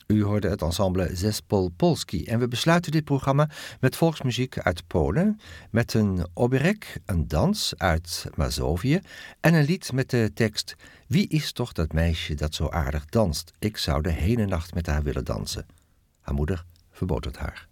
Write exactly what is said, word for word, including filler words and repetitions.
U hoorde het ensemble Zespół Polski en we besluiten dit programma met volksmuziek uit Polen, met een oberek, een dans uit Mazowië en een lied met de tekst Wie is toch dat meisje dat zo aardig danst? Ik zou de hele nacht met haar willen dansen. Haar moeder verbood het haar.